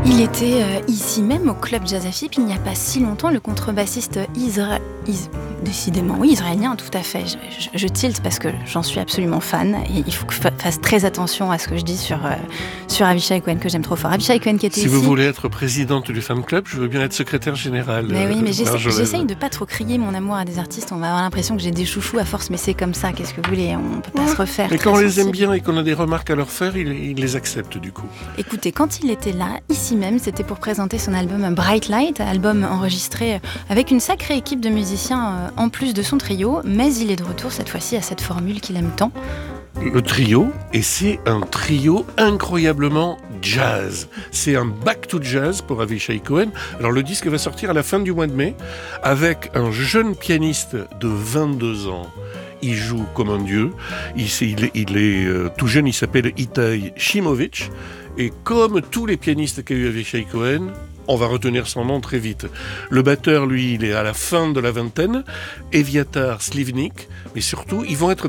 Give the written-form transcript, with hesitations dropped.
Il était ici même au Club Jazz Afip il n'y a pas si longtemps, le contrebassiste israélien, tout à fait. Je tilte parce que j'en suis absolument fan et il faut que je fasse très attention à ce que je dis sur Avishai Cohen, que j'aime trop fort. Avishai Cohen qui était Si ici. vous voulez être présidente du fan club, je veux bien être secrétaire général. Mais oui, mais j'essaye de pas trop crier mon amour à des artistes. On va avoir l'impression que j'ai des chouchous à force, mais c'est comme ça. Qu'est-ce que vous voulez ? On peut pas se refaire. Mais quand on les aime bien et qu'on a des remarques à leur faire, ils les acceptent du coup. Écoutez, quand il était là, ici même, c'était pour présenter son album Bright Light, album enregistré avec une sacrée équipe de musiciens en plus de son trio, mais il est de retour cette fois-ci à cette formule qu'il aime tant. Le trio, et c'est un trio incroyablement jazz. C'est un back to jazz pour Avishai Cohen. Alors le disque va sortir à la fin du mois de mai avec un jeune pianiste de 22 ans. Il joue comme un dieu. Il est tout jeune, il s'appelle Itai Shimovic. Et comme tous les pianistes qu'a eu Avishai Cohen, on va retenir son nom très vite. Le batteur, lui, il est à la fin de la vingtaine. Eviatar Slivnik. Mais surtout, ils vont être